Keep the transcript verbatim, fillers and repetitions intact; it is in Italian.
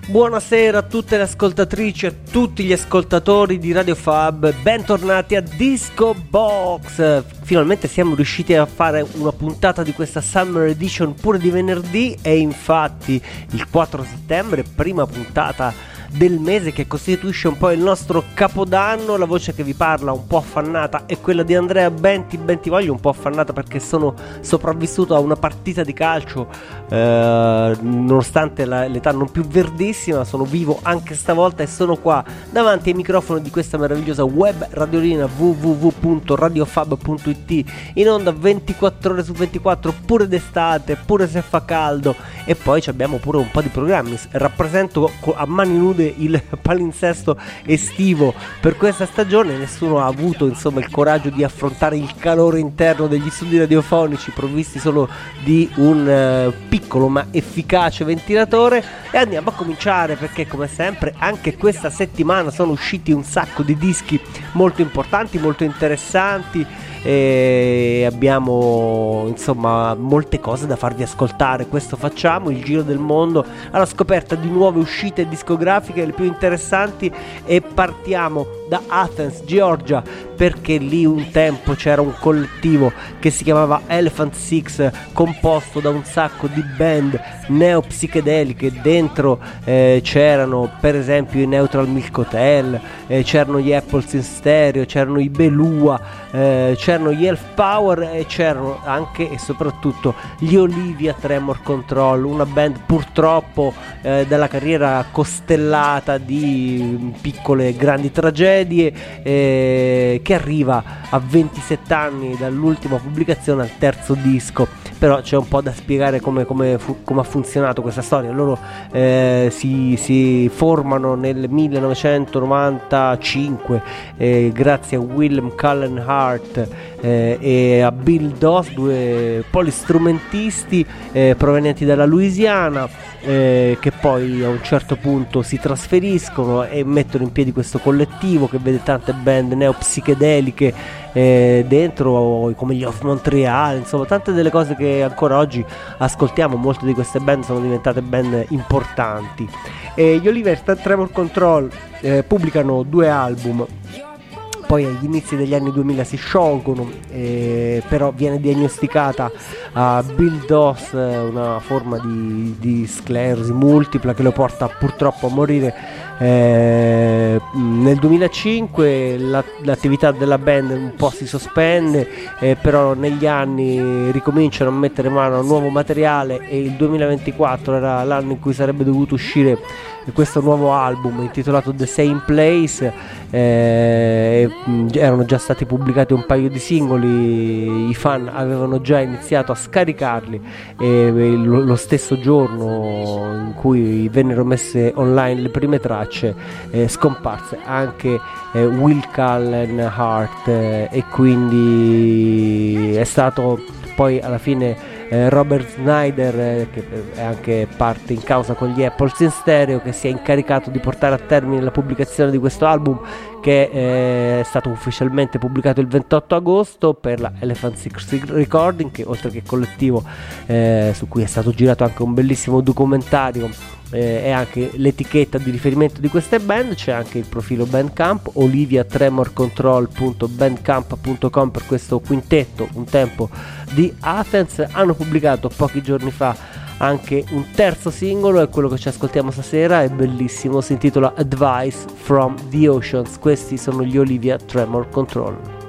Buonasera a tutte le ascoltatrici e a tutti gli ascoltatori di Radio Fab, bentornati a Disco Box. Finalmente siamo riusciti a fare una puntata di questa Summer Edition pure di venerdì e infatti il quattro settembre, prima puntata del mese che costituisce un po' il nostro capodanno. La voce che vi parla un po' affannata è quella di Andrea Benti, Bentivoglio, un po' affannata perché sono sopravvissuto a una partita di calcio eh, nonostante la, l'età non più verdissima. Sono vivo anche stavolta e sono qua davanti ai microfoni di questa meravigliosa web radiolina w w w punto radiofab punto i t, in onda ventiquattro ore su ventiquattro, pure d'estate, pure se fa caldo. E poi abbiamo pure un po' di programmi. Rappresento a mani nude il palinsesto estivo per questa stagione. Nessuno ha avuto insomma il coraggio di affrontare il calore interno degli studi radiofonici provvisti solo di un uh, piccolo ma efficace ventilatore. E andiamo a cominciare perché come sempre anche questa settimana sono usciti un sacco di dischi molto importanti, molto interessanti e abbiamo insomma molte cose da farvi ascoltare. Questo facciamo, il giro del mondo alla scoperta di nuove uscite discografiche, le più interessanti, e partiamo da Athens, Georgia, perché lì un tempo c'era un collettivo che si chiamava Elephant Six, composto da un sacco di band neopsichedeliche. Dentro eh, c'erano per esempio i Neutral Milk Hotel, eh, c'erano gli Apples in Stereo, c'erano i Belua, eh, c'erano gli Elf Power e c'erano anche e soprattutto gli Olivia Tremor Control, una band purtroppo eh, dalla carriera costellata di piccole e grandi tragedie, eh, che arriva a ventisette anni dall'ultima pubblicazione al terzo disco. Però c'è un po' da spiegare come, come, fu, come ha funzionato questa storia. Loro eh, si, si formano nel millenovecentonovantacinque eh, grazie a Willem Cullen Hart eh, e a Bill Doss, due polistrumentisti eh, provenienti dalla Louisiana, eh, che poi a un certo punto si trasferiscono e mettono in piedi questo collettivo che vede tante band neopsichedeliche Eh, dentro, come gli Off Montreal, insomma tante delle cose che ancora oggi ascoltiamo. Molte di queste band sono diventate band importanti. E gli Olivia Tremor Control eh, pubblicano due album, poi agli inizi degli anni duemila si sciolgono, eh, però viene diagnosticata a Bill Doss una forma di, di sclerosi multipla che lo porta purtroppo a morire eh, nel duemilacinque. La, l'attività della band un po' si sospende, eh, però negli anni ricominciano a mettere mano a nuovo materiale e il duemilaventiquattro era l'anno in cui sarebbe dovuto uscire questo nuovo album intitolato The Same Place. Eh, erano già stati pubblicati un paio di singoli, i fan avevano già iniziato a scaricarli e lo, lo stesso giorno in cui vennero messe online le prime tracce eh, scomparse anche eh, Will Cullen Hart eh, e quindi è stato poi alla fine Eh, Robert Snyder, eh, che è anche parte in causa con gli Apples in Stereo, che si è incaricato di portare a termine la pubblicazione di questo album, che eh, è stato ufficialmente pubblicato il ventotto agosto per la Elephant Six Recording, che oltre che collettivo eh, su cui è stato girato anche un bellissimo documentario, eh, è anche l'etichetta di riferimento di queste band. C'è anche il profilo Bandcamp, olivia tremor control punto bandcamp punto com, per questo quintetto un tempo di Athens. Hanno pubblicato pochi giorni fa anche un terzo singolo, è quello che ci ascoltiamo stasera, è bellissimo, si intitola Advice from the Oceans. Questi sono gli Olivia Tremor Control.